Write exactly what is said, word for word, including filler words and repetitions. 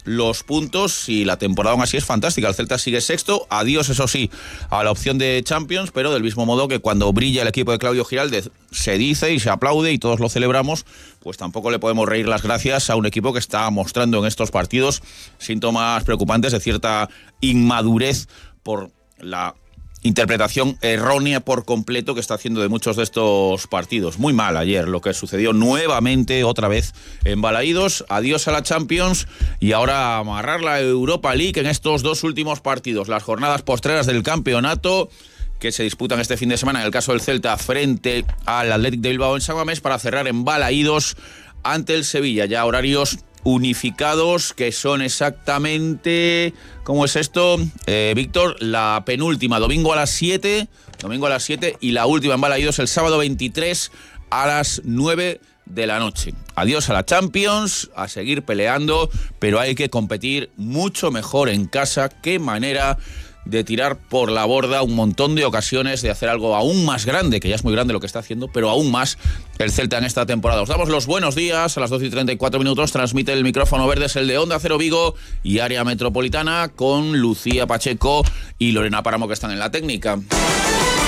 los puntos y la temporada aún así es fantástica. El Celta sigue sexto, adiós eso sí a la opción de Champions, pero del mismo modo que cuando brilla el equipo de Claudio Giraldez se dice y se aplaude y todos lo celebramos, pues tampoco le podemos reír las gracias a un equipo que está mostrando en estos partidos síntomas preocupantes de cierta inmadurez por la interpretación errónea por completo que está haciendo de muchos de estos partidos. Muy mal ayer lo que sucedió nuevamente otra vez en Balaídos. Adiós a la Champions y ahora amarrar la Europa League en estos dos últimos partidos. Las jornadas postreras del campeonato que se disputan este fin de semana en el caso del Celta frente al Athletic de Bilbao en San Mamés para cerrar en Balaídos ante el Sevilla. Ya horarios unificados que son exactamente, ¿cómo es esto? Eh, Víctor, la penúltima, domingo a las siete, domingo a las siete y la última en Balaídos el sábado veintitrés a las nueve de la noche. Adiós a la Champions, a seguir peleando, pero hay que competir mucho mejor en casa. Qué manera de tirar por la borda un montón de ocasiones, de hacer algo aún más grande, que ya es muy grande lo que está haciendo, pero aún más el Celta en esta temporada. Os damos los buenos días, a las doce y treinta y cuatro minutos transmite el micrófono verde, es el de Onda Cero Vigo y Área Metropolitana, con Lucía Pacheco y Lorena Páramo que están en la técnica.